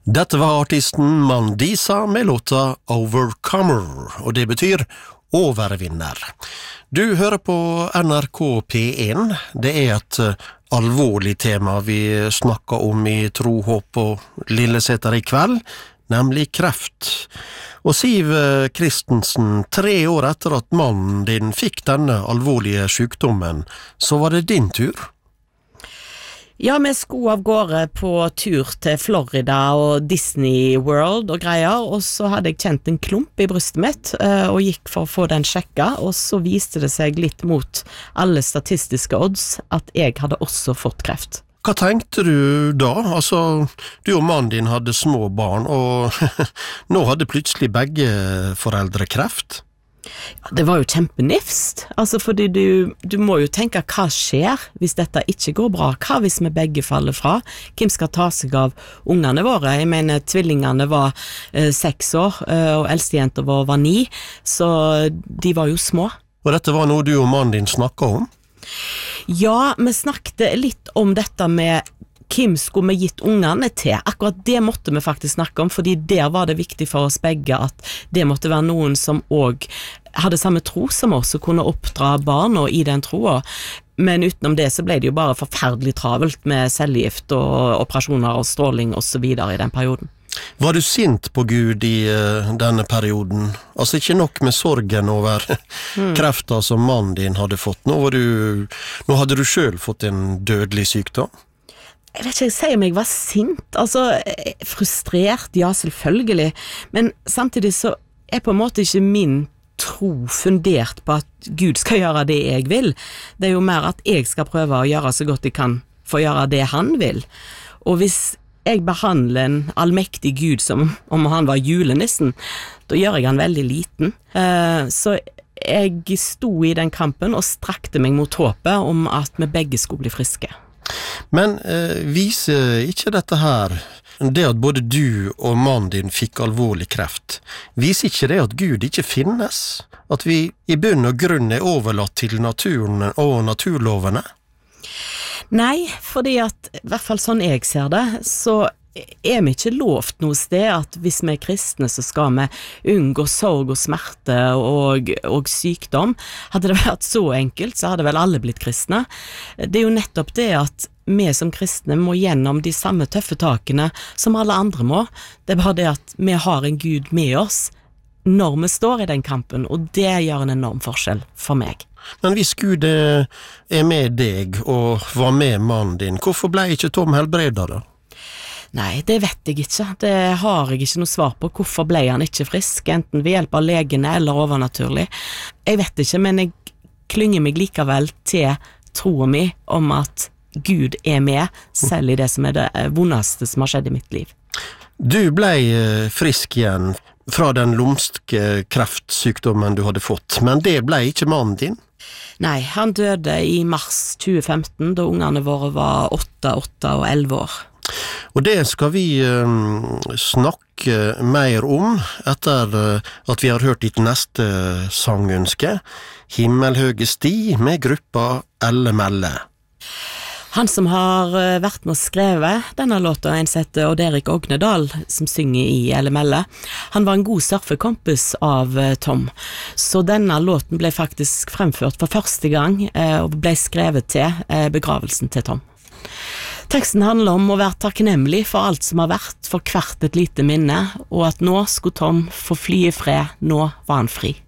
Dette var artisten Mandisa med låta Overcomer, og det betyr overvinner. Du hører på NRK P1. Det er et alvorlig tema vi snakker om i Tro, Håp og Lilleseter i kveld, nemlig kreft. Og Siv Kristensen, 3 år etter at mannen din fikk denne alvorlige sykdommen, så var det din tur. Ja, vi skulle av gårde på tur til Florida og Disney World og greier, og så hadde jeg kjent en klump i brystet mitt, og gikk for å få den sjekka, og så viste det seg litt mot alle statistiske odds at jeg hadde også fått kreft. Hva tenkte du da? Altså, du og mannen din hadde små barn, og nå hadde plutselig begge foreldre kreft. Ja, det var jo kjempenifst, altså fordi du må jo tenke hva skjer hvis dette ikke går bra, hva hvis vi begge faller fra, hvem skal ta seg av ungene våre? Jeg mener, tvillingene var 6 år, og eldstejenta var 9, så de var jo små. Og dette var noe du og mannen din snakket om? Ja, vi snakket litt om dette med hvem skulle vi gitt ungene til. Akkurat det måtte vi faktisk snakke om, fordi der var det viktig for oss begge at det måtte være noen som også hadde samme tro som oss og kunne oppdra barn og i den troa. Men utenom det så ble det jo bare forferdelig travelt med cellegift og operasjoner og stråling og så videre i den perioden. Var du sint på Gud i denne perioden? Altså ikke nok med sorgen over krefta som mannen din hadde fått. Nå hadde du selv fått en dødelig sykdom. Jeg vet ikke, jeg sier om jeg var sint, altså frustrert, ja selvfølgelig, men samtidig så er på en måte ikke min tro fundert på at Gud skal gjøre det jeg vil. Det er jo mer at jeg skal prøve å gjøre så godt jeg kan for å gjøre det han vil. Og hvis jeg behandler en allmektig Gud som om han var julenissen, da gjør jeg han veldig liten. Så jeg sto i den kampen og strakte meg mot håpet om at vi begge skulle bli friske. Men viser ikke dette her, det at både du og mannen din fikk alvorlig kreft, viser ikke det at Gud ikke finnes? At vi i bunn og grunn er overlatt til naturen og naturlovene? Nei, fordi at, i hvert fall sånn jeg ser det, så er vi ikke lovt noe sted at hvis vi er kristne så skal vi unngå sorg og smerte og sykdom. Hadde det vært så enkelt så hadde vel alle blitt kristne. Det er jo nettopp det at vi som kristne må gjennom de samme tøffe takene som alle andre må. Det er bare det at vi har en Gud med oss når vi står i den kampen, og det gjør en enorm forskjell for meg. Men hvis Gud er med deg og var med mannen din, hvorfor ble ikke Tom helbredet da? Nei, det vet jeg ikke. Det har jeg ikke noe svar på. Hvorfor ble han ikke frisk, enten ved hjelp av legene eller overnaturlig? Jeg vet ikke, men jeg klynger meg likevel til troen min om at Gud er med, selv i det som er det vondeste som har skjedd i mitt liv. Du ble frisk igjen fra den lumske kreftsykdommen du hadde fått, men det ble ikke mannen din? Nei, han døde i mars 2015, da ungene våre var 8, 8 og 11 år. Og det skal vi snakke mer om etter at vi har hørt ditt neste sangønske, Himmelhøge sti med gruppa Elle Melle. Han som har vært med å skrive denne låta, en som heter Odd Erik Ognedal, som synger i Elle Melle, han var en god surfekompis av Tom. Så denne låten ble faktisk fremført for første gang og ble skrevet til begravelsen til Tom. Teksten handler om å være takknemlig for alt som har vært, for hvert et lite minne, og at nå skulle Tom få fly i fred, nå var han fri.